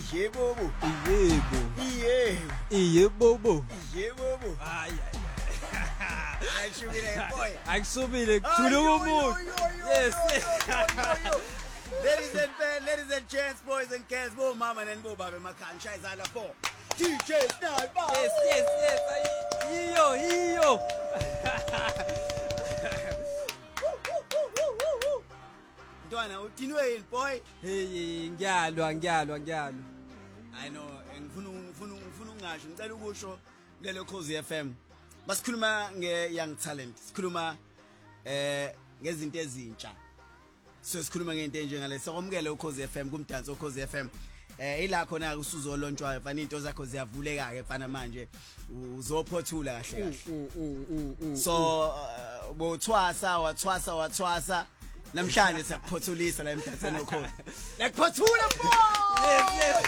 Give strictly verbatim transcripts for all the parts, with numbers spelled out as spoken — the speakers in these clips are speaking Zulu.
Yebo. Yebo. Yebo. Yebo. Yebo. Hayi. Ayishubile boy. Akusubile kuthula umuntu. Yes. Ladies and men, ladies and gents, boys and girls, bo mama and bo baba emakhaya shayizala four. D J Sniper. Yes, yes, yes. Hiyo, hiyo. Ntwana utinwe yini boy? Hey, ngiyalwa, ngiyalwa, ngiyalwa. I know, ngifuna ngifuna ngifuna ungasho, ngicela ukusho lelo Khosi F M. Basikhuluma nge young talent. Sikhuluma eh ngezinto ezintsha. So sikhuluma ngento enjengale. Sokwamukele uKhosi F M kumdanso uKhosi F M. Eh ila khona usuzolontshwa mfana into zakho ziyavuleka ke mfana manje uzophothula kahle kahle. So bothwasa wathwasa wathwasa namhlanje siyaphothulisa la emdansweni okhona. Yakuphothula mfo. Yes, yes.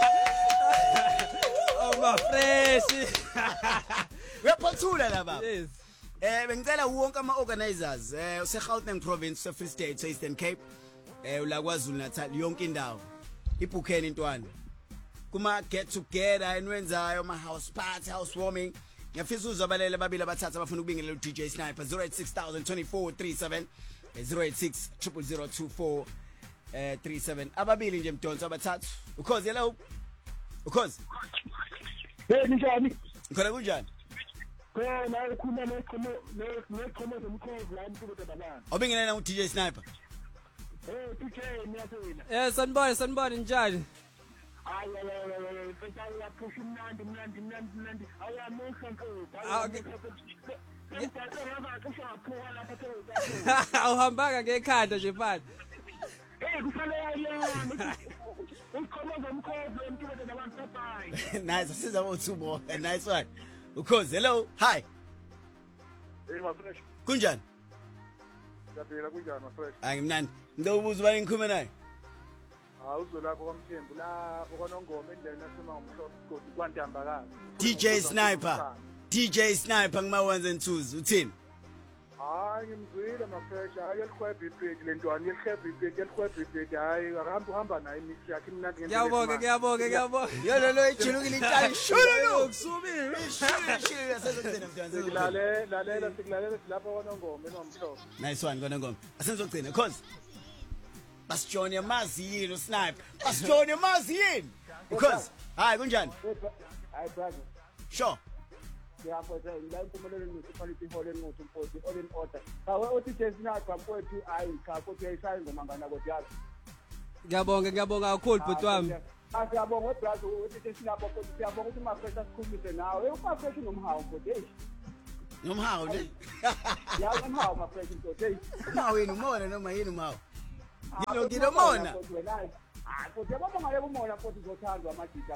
Oh my fresh. Uyaphothula la baba. Yes. Eh bengicela wonke ama organizers eh use Gauteng province se Free State Eastern Cape eh la KwaZulu Natal yonke indawo ibukheni intwana kuma get together enwenzayo ama house party house warming ngiyafisa uzobalele babili abathatha abafuna ukubingelela u D J Sniper zero eight six zero zero two four three seven zero eight six zero zero zero two four three seven ababili nje mdonso abathathu ukhozi hello ukhozi hey njani ngikhola kunjani Khona la ukhuluma neqhomo neqhomo zomkhozi la umuntu baba obingelela u D J Sniper Eh D J niyaswela Eh sanibona sanibona njani Ay ay ay bese ya pushi mnandi mnandi mnandi mnandi ayamuhle mfowethu awuhambanga ngekhanda nje mfana Eh kufanele yayona ukhona zomkhozi umuntu baba bye Nice siza uthubo nice one ukhozi hello hi Eh mafresh kunjani Yaphela kunjani mafresh Angimnandi ngizowubuza ubani ngikhuluma naye Ah uzolapho kwamthembu la ukonongoma endlini nasema ngomhlobo godi kwantamba kazi D J Sniper D J Sniper ngima ones and twos uthini Hayi ngimzwile mafresh hayi elikhwebha ipeki lentwana elikhwebha ipeki elikhwebha ipeki hayi akahamba uhamba naye mix yakhe imnandi ngento Ngiyabonga ngiyabonga ngiyabonga yona lo ejulukile intali shulu kusubile shulu shulu asezogcina mntwana Sikulale lalela sikulalela silapha konongoma enomhlobo Nice one kona ngoma asenzogcina cause basijone amazi yini usniper basijone amazi yini because hayi kunjani Hayi brother sure ngiyaphosa la impumelelo municipality hall enquthu mfowethu all in order kawe uthi Sniper mfowethu hayi cha kodwa uyayishaya ngoma ngana kodwa yakho Ngiyabonga ngiyabonga kakhulu bhuti wami Asiyabonga brother uthi Sniper mfowethu siyabonga ukuthi mafresh asikhulumise nawe ufafresh nomhawu mfowethu hey nomhawu le ya nomhawu mafresh mfowethu hey umhawu yini umona noma yini umhawu Ngilo ngilomona Ah kodwa baba ngale umona mfowethu uzothandwa amajita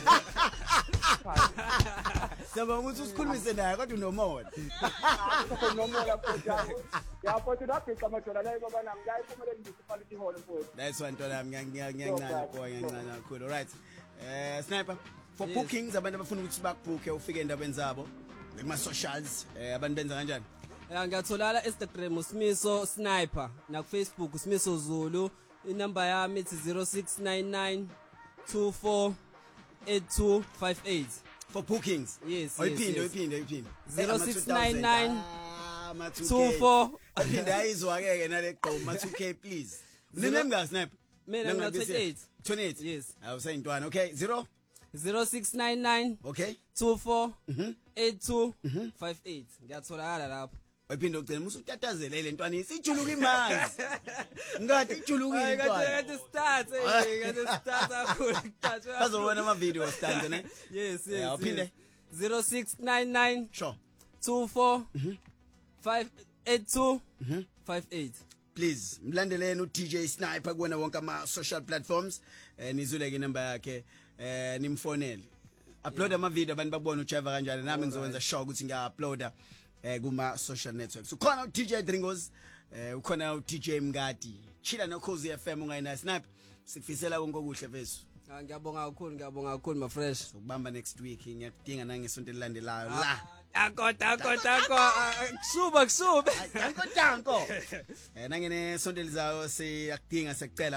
Saba ukuthi usikhulumise naye kodwa unomona Unomona mfowethu yapho lapha amadola la baba nami la iphumele municipality hall mfowethu That's one ntwana ngiyancane boy ngiyancane kakhulu alright eh Sniper for bookings abantu abafuna ukuthi bakubooke ufike endaweni zabo kuma socials eh abantu benza kanjani Ya ngiyatholala Instagram uSmiso Sniper na ku Facebook uSmiso Zulu inamba yami ithi zero six nine nine two four eight two five eight for bookings yes oyiphinde oyiphinde oyiphinde zero six nine nine two two four oyiphinde ayizwa ke nale gqomo ma two K please nime mga Sniper mina ngina twenty-eight twenty-eight yes awusayintwana okay zero zero six nine nine okay two four eight two five eight ngiyatholakala lapho Waphinde ugcina musu utatazele le ntwana isijuluka imanzi ngathi ijulukile intwana ngathi start eh ngathi start kakhulu kuthatha bazobona ama video stand ne yes yes waphinde zero six nine nine sure two four five eight two five eight please mlandeleni u D J Sniper kuwena wonke ama social platforms eh nizuleke inamba yakhe eh nimfonele upload ama video abantu babone uJava kanjani nami ngizokwenza sure ukuthi ngiya-uploada eh kuma social networks ukhona u D J Dringos eh ukhona u D J Mngadi chila no Khosi F M ungayina Sniper sikufisela konke okuhle mfethu Ah ngiyabonga kakhulu ngiyabonga kakhulu my fresh ukubamba next week ngiyakudinga nangesonto elilandelayo la akota akota akota kusuba kusuba danko danko eh nangene sonto elizayo siyakudinga sekucela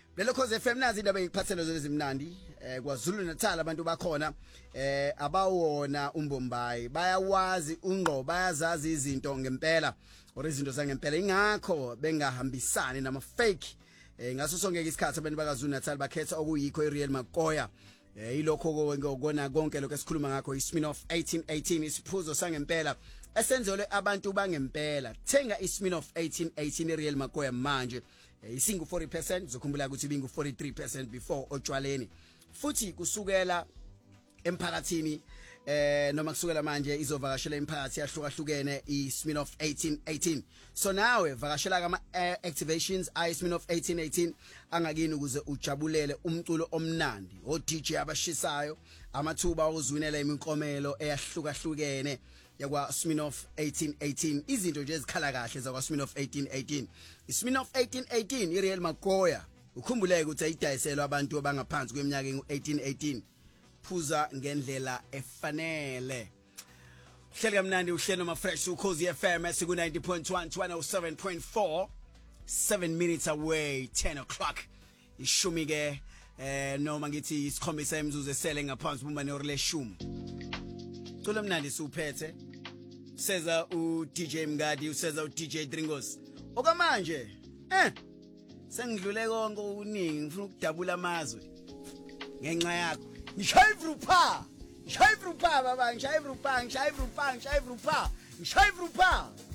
lelo Khosi F M nazi indaba engiphathele zona ezimnandi eh kwaZulu Natal abantu bakhona eh abawona umbombayi bayawazi ungqo bayazazi izinto ngempela or izinto zangempela ingakho bengahambisani nama fake eh ngaso sonke isikhathi abantu bakaZulu Natal bakhetha okuyikho iReal Makoya eh ilokho ngokona konke lokho esikhuluma ngakho iSmirnoff eighteen eighteen isiphuzo sangempela esenzelwe abantu bangempela thenga iSmirnoff eighteen eighteen iReal Makoya manje isingu forty percent uzokhumbula ukuthi bingu forty-three percent before otshwaleni futhi kusukela emphakathini eh noma kusukela manje izovakashela emphakathi yahlukahlukene iSmirnoff eighteen eighteen so nawe vakashela kama activations iSmirnoff eighteen eighteen angakini ukuze ujabulele umculo omnandi o D J abashisayo amathuba okuzwinela iminkomelo eyahlukahlukene yakwa Smirnoff eighteen eighteen izinto nje ezikhala kahle zakwa Smirnoff eighteen eighteen iSmirnoff eighteen eighteen iReal Makoya ukhumbuleke ukuthi ayidayiselwa abantu abangaphansi kweminyaka engu-eighteen eighteen phuza ngendlela efanele uhlelo kamnandi uhlelo ma fresh uKhosi F M esiku ninety point one to one oh seven point four seven minutes away ten o'clock ishumi ke eh noma ngithi isikhombisa emzuzu esele ngaphansi bumbane orleshumi culo mnandi suphethe seza u D J Mngadi useza u D J Dringos okamanje eh sengidlule konke ukuningi ngifuna ukudabula amazwe ngenxa yakho ngishayve rupa ngishayve rupa baba ngishayve rupa ngishayve rupa ngishayve rupa ngishayve rupa